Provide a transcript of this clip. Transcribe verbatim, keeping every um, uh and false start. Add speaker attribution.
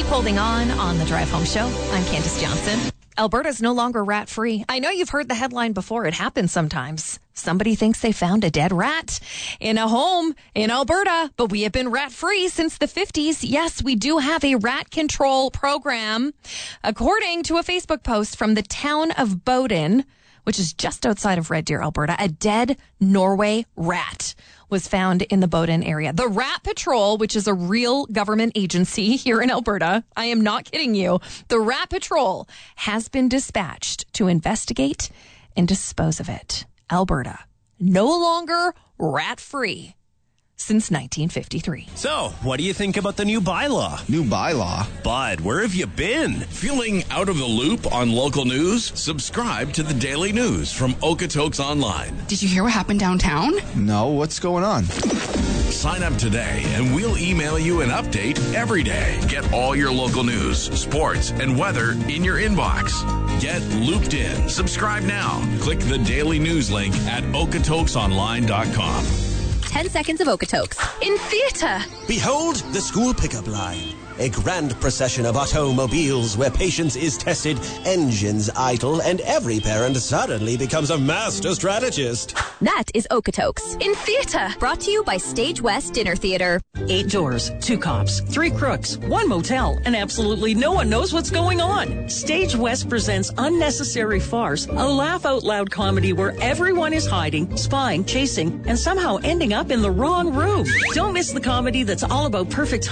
Speaker 1: Keep holding on on the Drive Home Show. I'm Candace Johnson. Alberta's no longer rat-free. I know you've heard the headline before. It happens sometimes. Somebody thinks they found a dead rat in a home in Alberta, but we have been rat-free since the fifties. Yes, we do have a rat control program. According to a Facebook post from the town of Bowden, which is just outside of Red Deer, Alberta, a dead Norway rat was found in the Bowden area. The Rat Patrol, which is a real government agency here in Alberta, I am not kidding you, the Rat Patrol has been dispatched to investigate and dispose of it. Alberta, no longer rat-free since nineteen fifty-three.
Speaker 2: So, what do you think about the new bylaw?
Speaker 3: New bylaw?
Speaker 2: Bud, where have you been?
Speaker 4: Feeling out of the loop on local news? Subscribe to the Daily News from Okotoks Online.
Speaker 5: Did you hear what happened downtown?
Speaker 3: No, what's going on?
Speaker 4: Sign up today and we'll email you an update every day. Get all your local news, sports, and weather in your inbox. Get looped in. Subscribe now. Click the Daily News link at okotoks online dot com.
Speaker 1: ten seconds of Okotoks. In theatre.
Speaker 6: Behold the school pickup line. A grand procession of automobiles where patience is tested, engines idle, and every parent suddenly becomes a master strategist.
Speaker 1: That is Okotoks. In theatre. Brought to you by Stage West Dinner Theatre.
Speaker 7: Eight doors, two cops, three crooks, one motel, and absolutely no one knows what's going on. Stage West presents Unnecessary Farce, a laugh-out-loud comedy where everyone is hiding, spying, chasing, and somehow ending up in the wrong room. Don't miss the comedy that's all about perfect